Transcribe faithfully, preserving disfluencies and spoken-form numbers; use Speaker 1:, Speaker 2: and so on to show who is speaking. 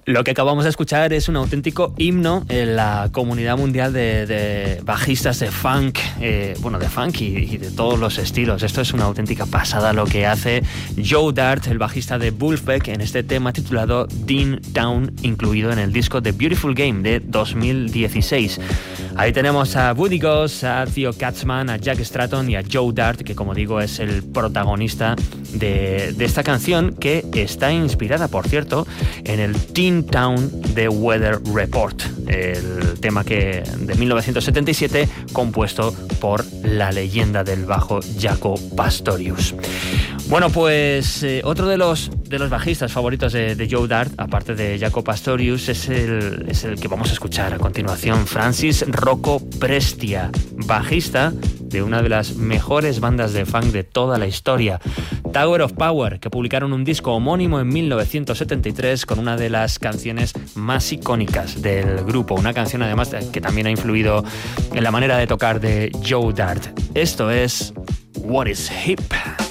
Speaker 1: Lo que acabamos de escuchar es un auténtico himno en la comunidad mundial de, de bajistas de funk, eh, bueno, de funk y, y de todos los estilos. Esto es una auténtica pasada lo que hace Joe Dart, el bajista de Vulfpeck, en este tema titulado Dean Town, incluido en el disco The Beautiful Game de dos mil dieciséis. Ahí tenemos a Woody Goss, a Theo Katzman, a Jack Stratton y a Joe Dart, que como digo es el protagonista de, de esta canción, que está inspirada, por cierto, en el Teen Town de Weather Report, el tema que de mil novecientos setenta y siete, compuesto por la leyenda del bajo Jaco Pastorius. Bueno, pues eh, otro de los, de los bajistas favoritos de, de Joe Dart, aparte de Jaco Pastorius, es el, es el que vamos a escuchar a continuación, Francis Rocco Prestia, bajista de una de las mejores bandas de funk de toda la historia, Tower of Power, que publicaron un disco homónimo en mil novecientos setenta y tres con una de las canciones más icónicas del grupo, una canción además que también ha influido en la manera de tocar de Joe Dart. Esto es What is Hip.